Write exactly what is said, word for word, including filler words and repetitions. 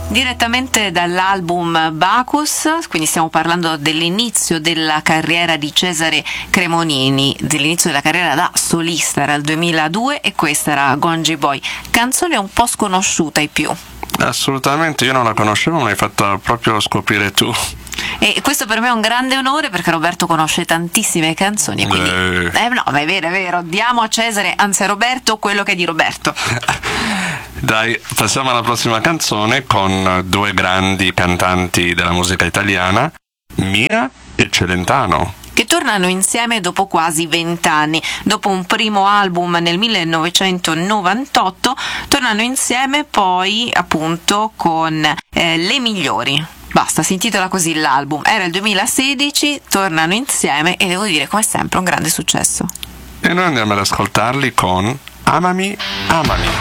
Direttamente dall'album Bacchus, quindi stiamo parlando dell'inizio della carriera di Cesare Cremonini, dell'inizio della carriera da solista, era il duemiladue e questa era Gonji Boy, canzone un po' sconosciuta ai più. Assolutamente, io non la conoscevo, me l'hai fatta proprio scoprire tu. E questo per me è un grande onore perché Roberto conosce tantissime canzoni, quindi eh. Eh, no, ma è vero, è vero, diamo a Cesare, anzi a Roberto, quello che è di Roberto. Dai, passiamo alla prossima canzone con due grandi cantanti della musica italiana, Mia e Celentano, che tornano insieme dopo quasi vent'anni. Dopo un primo album nel millenovecentonovantotto, tornano insieme poi appunto con eh, Le Migliori. Basta, si intitola così l'album. Era il duemilasedici, tornano insieme e devo dire, come sempre, un grande successo. E noi andiamo ad ascoltarli con Amami, Amami.